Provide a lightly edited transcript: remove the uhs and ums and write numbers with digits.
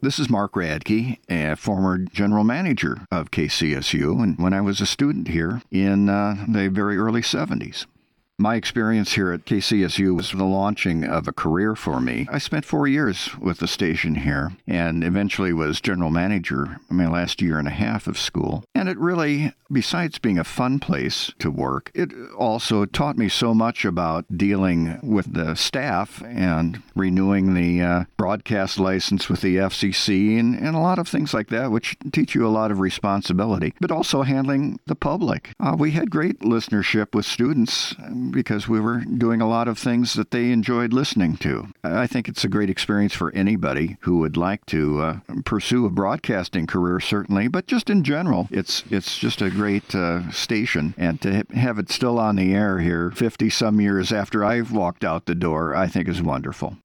This is Mark Radke, a former general manager of KCSU, and when I was a student here in the very early 70s. My experience here at KCSU was the launching of a career for me. I spent 4 years with the station here and eventually was general manager my last year and a half of school. And it really, besides being a fun place to work, it also taught me so much about dealing with the staff and renewing the broadcast license with the FCC and a lot of things like that, which teach you a lot of responsibility, but also handling the public. We had great listenership with students because we were doing a lot of things that they enjoyed listening to. I think it's a great experience for anybody who would like to pursue a broadcasting career, certainly, but just in general, it's just a great station. And to have it still on the air here 50-some years after I've walked out the door, I think is wonderful.